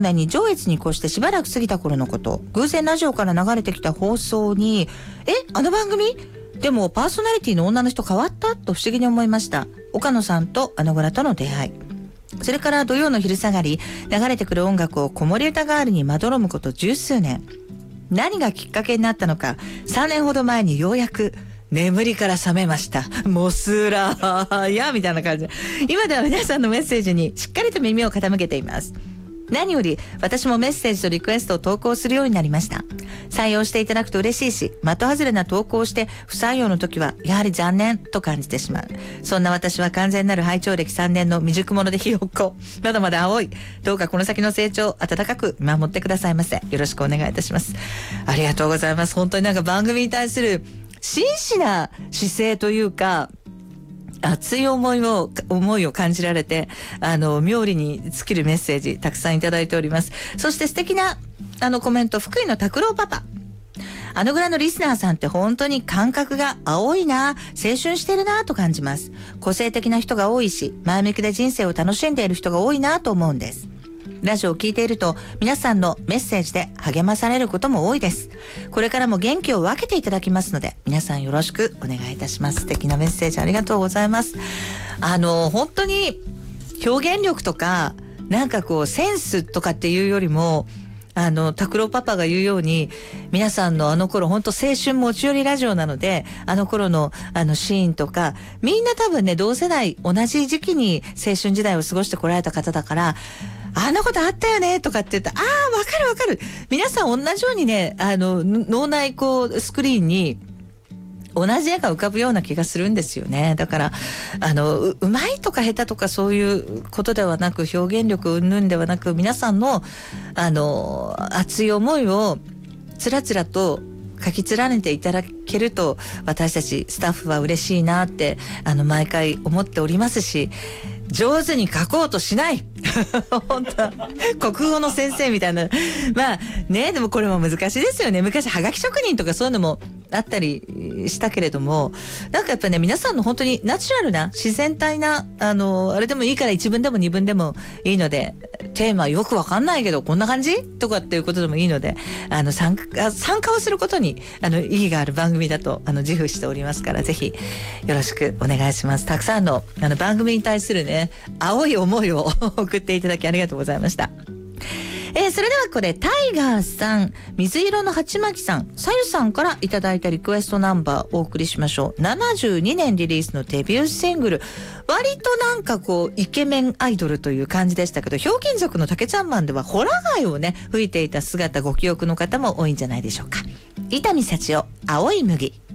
年に上越に越してしばらく過ぎた頃のこと、偶然ラジオから流れてきた放送に、あの番組でもパーソナリティの女の人変わったと不思議に思いました。岡野さんとあの子らとの出会い、それから土曜の昼下がり流れてくる音楽を子守歌代わりにまどろむこと十数年。何がきっかけになったのか、3年ほど前にようやく眠りから覚めました。モスラーやみたいな感じで、今では皆さんのメッセージにしっかりと耳を傾けています。何より私もメッセージとリクエストを投稿するようになりました。採用していただくと嬉しいし、的外れな投稿をして不採用の時はやはり残念と感じてしまう。そんな私は完全なる拝聴歴3年の未熟者でひよっこ、まだまだ青い。どうかこの先の成長温かく見守ってくださいませ。よろしくお願いいたします。ありがとうございます。本当になんか番組に対する真摯な姿勢というか、熱い思いを感じられて、妙利に尽きるメッセージたくさんいただいております。そして素敵なコメント、福井の拓郎パパ、あのぐらいのリスナーさんって本当に感覚が青いな、青春してるなと感じます。個性的な人が多いし、前向きで人生を楽しんでいる人が多いなと思うんです。ラジオを聞いていると皆さんのメッセージで励まされることも多いです。これからも元気を分けていただきますので、皆さんよろしくお願いいたします。素敵なメッセージありがとうございます。本当に表現力とかなんかこうセンスとかっていうよりも、拓郎パパが言うように、皆さんのあの頃本当青春持ち寄りラジオなので、あの頃のシーンとか、みんな多分ね、同世代同じ時期に青春時代を過ごしてこられた方だから、あんなことあったよねとかって言ったら、わかるわかる。皆さん同じようにね、脳内スクリーンに同じ絵が浮かぶような気がするんですよね。だからうまいとか下手とかそういうことではなく、表現力云々ではなく、皆さんの熱い思いをつらつらと書き連ねていただけると、私たちスタッフは嬉しいなって毎回思っておりますし、上手に書こうとしない本当国語の先生みたいな、まあね、でもこれも難しいですよね。昔はがき職人とかそういうのもあったりしたけれども、なんかやっぱね、皆さんの本当にナチュラルな自然体なあれでもいいから、1文でも2文でもいいので、テーマよくわかんないけどこんな感じとかっていうことでもいいので、参加をすることに意義がある番組だと自負しておりますから、ぜひよろしくお願いします。たくさんの番組に対するね、青い思いを送っていただきありがとうございました。それではこれ、タイガーさん、水色の鉢巻さん、さゆさんからいただいたリクエストナンバーをお送りしましょう。72年リリースのデビューシングル、割となんかイケメンアイドルという感じでしたけど、ひょうきん族の竹ちゃんマンではホラ貝をね吹いていた姿、ご記憶の方も多いんじゃないでしょうか。伊丹幸男、青い麦。